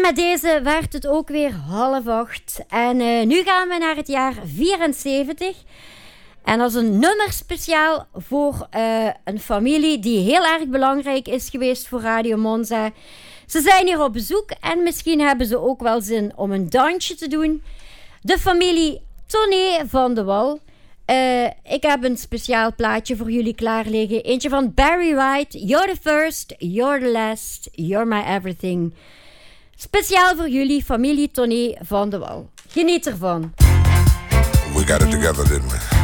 met deze werd het ook weer 7:30. En nu gaan we naar het jaar 74. En dat is een nummer speciaal voor een familie die heel erg belangrijk is geweest voor Radio Monza. Ze zijn hier op bezoek en misschien hebben ze ook wel zin om een dansje te doen. De familie Tonné van de Wal. Ik heb een speciaal plaatje voor jullie klaar liggen. Eentje van Barry White. You're the first, you're the last, you're my everything. Speciaal voor jullie, familie Tonné van de Wal. Geniet ervan. We got it together, didn't we?